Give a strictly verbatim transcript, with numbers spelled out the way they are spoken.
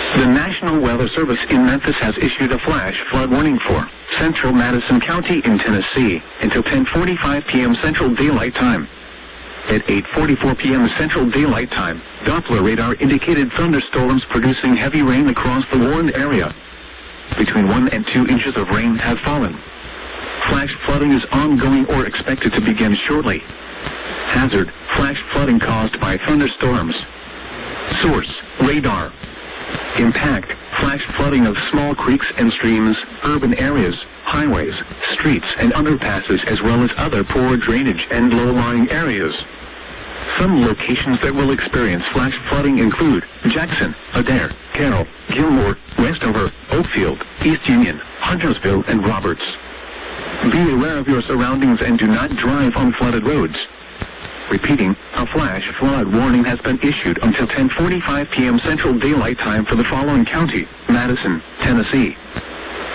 The National Weather Service in Memphis has issued a flash flood warning for central Madison County in Tennessee until ten forty-five p m Central Daylight Time. At eight forty-four p m Central Daylight Time, Doppler radar indicated thunderstorms producing heavy rain across the warned area. Between one and two inches of rain have fallen. Flash flooding is ongoing or expected to begin shortly. Hazard: flash flooding caused by thunderstorms. Source: radar. Impact: flash flooding of small creeks and streams, urban areas, highways, streets and underpasses, as well as other poor drainage and low-lying areas. Some locations that will experience flash flooding include Jackson, Adair, Carroll, Gilmore, Westover, Oakfield, East Union, Huntersville, and Roberts. Be aware of your surroundings and do not drive on flooded roads. Repeating, a flash flood warning has been issued until ten forty-five p m Central Daylight Time for the following county: Madison, Tennessee,